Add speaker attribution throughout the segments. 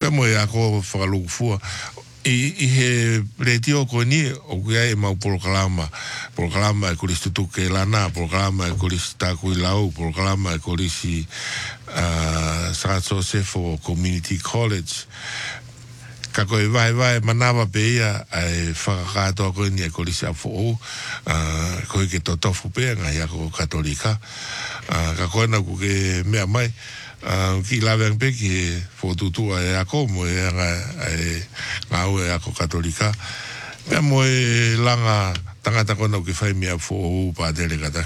Speaker 1: pe mo ya ko whakalukufua. I he retio ko ni o kia e mau programa e kulisi tuke lana, programa e kulisi taku i lau, programa e kulisi San Josefo Community College. Ka koe vai manawa pe ia e whakakato ko ni e kulisi a fo koe ke totofu pe ngai ako katolika. Ka koe na ku ke mea mai ki lawe pe ki fotutua e ako mo e ngau e ako katolika pe mo e langa tangata kona ki whai mea fo pa tere kata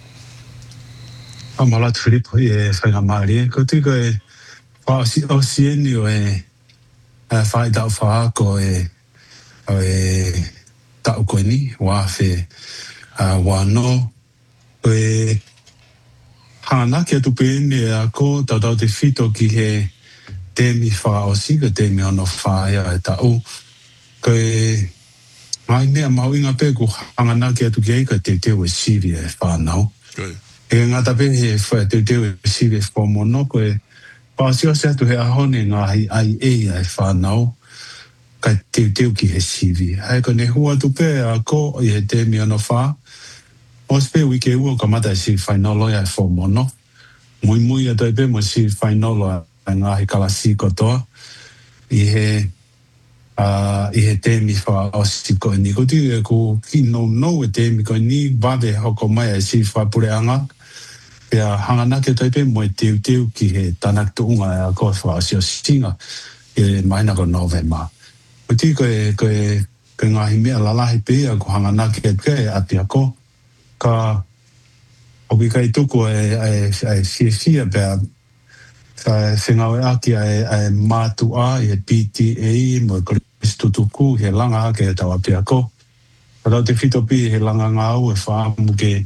Speaker 2: Amala Filipo e whainga maari ko tiko e whaosi eni o e whai tau whaako e tau koe ni wawhe wano ko e hana ki atu pēne e ako tau te whito ki he temi whaosi ka temi ono whaia e tau ko e mai mea mauinga pe ko hangana ki atu ki eika te teo e siri e whanau e ngata pe he whai te teo e siri e whamono ko e pāsio se atu he ahone ngahi ai e whanau ka teo ki he siri hai ko ne hua tu pe ako i he temi ono wha Ospe wike ua ka mata si whainolo e whomono. Mui ato e pe mo si whainolo e ngahi kalasi kotoa. I he temi wha o si koe ni. Ko ti e ko ki no e temi koe ni wade hoko mai e si whapureanga. Pea hanganake to e pe mo e teu ki he tanak tuunga e a koe wha o si o singa. E maina ko November. Ko ti koe ngahi mea lalahi pe a ko hanganake e pe e api ako. Ka oki kai tuku e fia pia whengawe aki e mātua i e PTA mo e koristu tuku he langa ake e tawa pia ko. Ka tau te whito pi he langa ngau e whaamu ke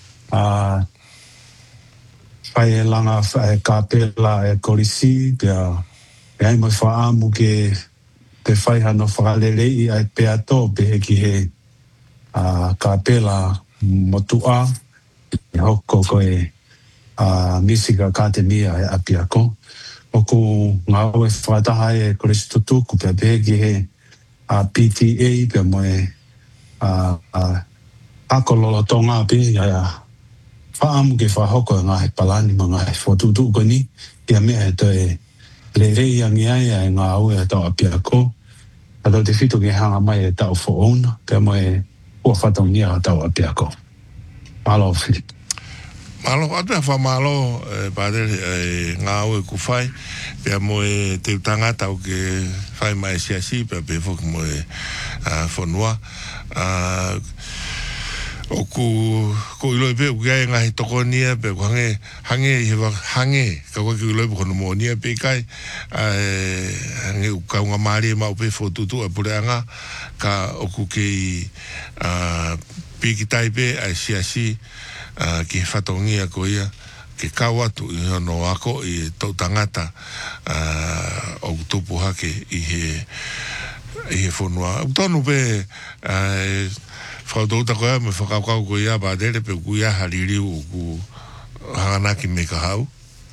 Speaker 2: whai e langa e kāpela e korisi pia e ai mo whaamu ke te whai hano whakalelei ai pia to pe ki he kāpela motua e hoko koe Music Academia e apiako. Oku ngau e whataha e koristu tuku pia pēki he PTA pia moe akololo tonga pia ia whaamu ke whahoko e ngahe palani ma ngahe whotutu ko ni pia mea e to e lerei angi ai e ngau e tau apiako. Ato te whito ke hanga mai e tau whoona pia moe ua whatongia a tau apiako. Malo, Filip.
Speaker 1: Malo, atua wha malo, pādere, ngā au e ku whai, pia moe te utangata o ke whai mai siasi, pia pe whoki moe whanua. O ku iloi pe, ku kai ngahi tokonia, pia ku hange, ka koe ki iloi pe kono moonia pe kai, hange u kaunga maari e mau pe whotutu a pureanga, ka o ku kei piki taipe ai siasi ki whatongia ko ia ke kawatu i hono ako i tau tangata o tupu hake i he whonua. Tonu pe whautouta ko ia me whakaukau ko ia pādere pe ku ia haririu o ku hanganaki me ka hau.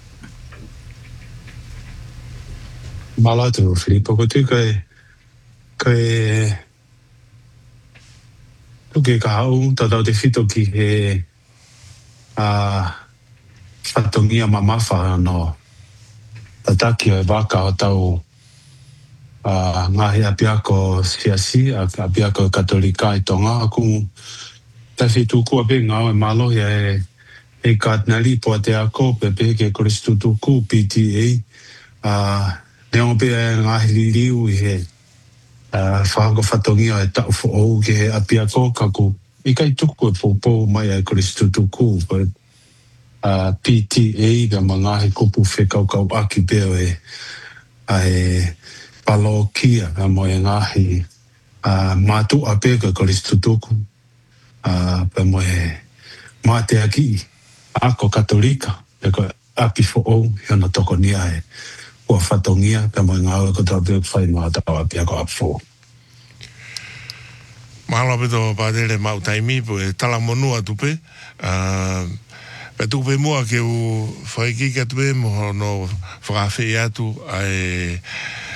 Speaker 2: Malatu, Filipo, ko tu kai tuke ka hau, tatau te whito ki he whatongia mamawha no tataki o e waka o tau ngahi apiako siasi, apiako katolika i tonga. Aku tawhi tuku a pe ngau e malo ia e katnali po te ako pe pe ke koristu tuku PTA. Neongo pe ngahi liliu i he whahako whatongia e tau whoou ke he apiako kaku i kai tuku e popo mai e koristu tuku PTA ka mangahe kupu whekaukau aki peo e palokia ka mo e ngahi mātu a pe ka koristu tuku pe mo e mate aki ako katolika pe ka api whoou hiona toko nia e ua whatongia, pe mo ngā ua kotoa pēk whai noa tawa pia ko apfo.
Speaker 1: Mahalo peto pādere mau taimi, po e tala monua tupe. Pe tupe mua ke u whaikika tupe, mo no whakawhi atu ai